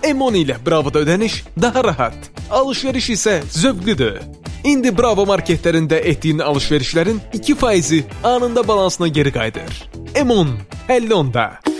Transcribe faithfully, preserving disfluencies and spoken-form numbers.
M on ilə Bravo'da ödəniş daha rahat, alışveriş isə zövqlüdür. İndi Bravo marketlərində etdiyin alışverişlərin iki faizi anında balansına geri qayıdır. M on, əlli onda.